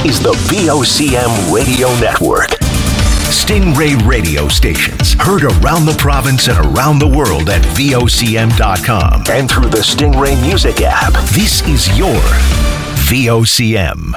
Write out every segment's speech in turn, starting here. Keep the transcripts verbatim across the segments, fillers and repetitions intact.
is the V O C M Radio Network. Stingray radio stations heard around the province and around the world at V O C M dot com and through the Stingray Music app. This is your V O C M.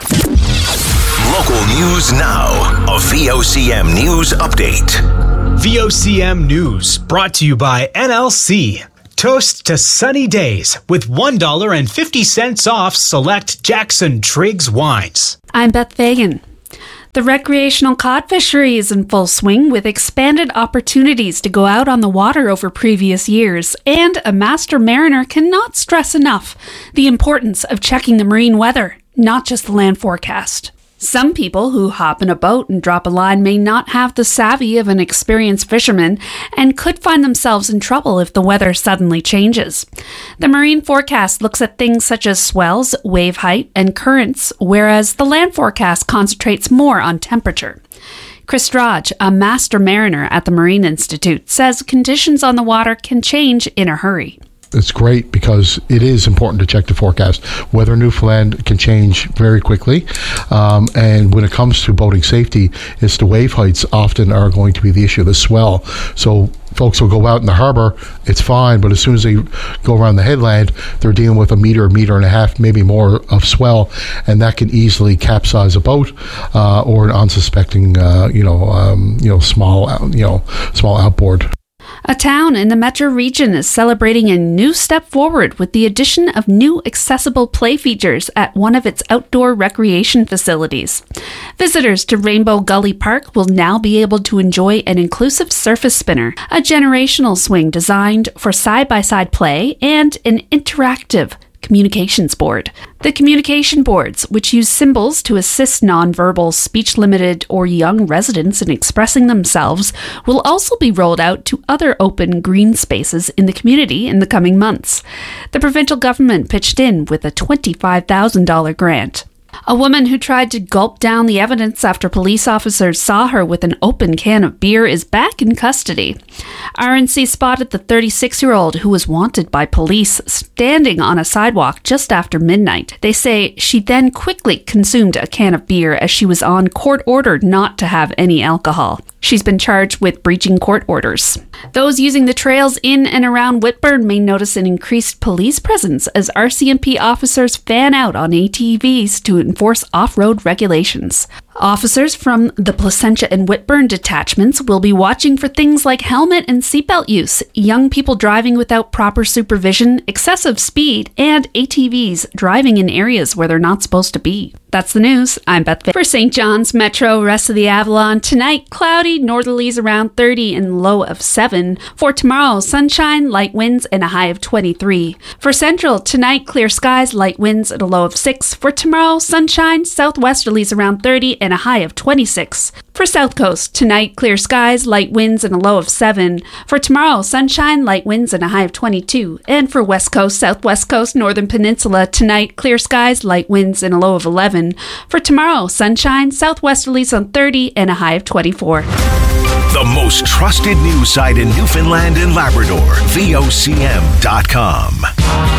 Local news now. A V O C M News Update. V O C M News brought to you by N L C. Toast to sunny days with one dollar and fifty cents off select Jackson Triggs wines. I'm Beth Fagan. The recreational cod fishery is in full swing with expanded opportunities to go out on the water over previous years, and a master mariner cannot stress enough the importance of checking the marine weather, not just the land forecast. Some people who hop in a boat and drop a line may not have the savvy of an experienced fisherman and could find themselves in trouble if the weather suddenly changes. The marine forecast looks at things such as swells, wave height, and currents, whereas the land forecast concentrates more on temperature. Chris Strach, a master mariner at the Marine Institute, says conditions on the water can change in a hurry. It's great because it is important to check the forecast. Weather in Newfoundland can change very quickly. Um, and when it comes to boating safety, it's the wave heights often are going to be the issue, the swell. So folks will go out in the harbor, it's fine, but as soon as they go around the headland, they're dealing with a meter, a meter and a half, maybe more of swell, and that can easily capsize a boat uh, or an unsuspecting, uh, you know, um, you know, small, you know, small outboard. A town in the Metro region is celebrating a new step forward with the addition of new accessible play features at one of its outdoor recreation facilities. Visitors to Rainbow Gully Park will now be able to enjoy an inclusive surface spinner, a generational swing designed for side-by-side play, and an interactive communications board. The communication boards, which use symbols to assist nonverbal, speech-limited, or young residents in expressing themselves, will also be rolled out to other open green spaces in the community in the coming months. The provincial government pitched in with a twenty-five thousand dollars grant. A woman who tried to gulp down the evidence after police officers saw her with an open can of beer is back in custody. R N C spotted the thirty-six-year-old who was wanted by police standing on a sidewalk just after midnight. They say she then quickly consumed a can of beer as she was on court order not to have any alcohol. She's been charged with breaching court orders. Those using the trails in and around Whitburn may notice an increased police presence as R C M P officers fan out on A T Vs to enforce off-road regulations. Officers from the Placentia and Whitburn detachments will be watching for things like helmet and seatbelt use, young people driving without proper supervision, excessive speed, and A T Vs driving in areas where they're not supposed to be. That's the news. I'm Beth Fagan. For Saint John's Metro, rest of the Avalon, tonight cloudy, northerlies around thirty and low of seven. For tomorrow, sunshine, light winds, and a high of twenty-three. For Central, tonight clear skies, light winds, and a low of six. For tomorrow, sunshine, southwesterlies around thirty and a high of twenty-six. For South Coast, tonight clear skies, light winds, and a low of seven. For tomorrow, sunshine, light winds, and a high of twenty-two. And for West Coast, Southwest Coast, Northern Peninsula, tonight clear skies, light winds, and a low of eleven. For tomorrow, sunshine, southwesterlies on thirty and a high of twenty-four. The most trusted news site in Newfoundland and Labrador, V O C M dot com.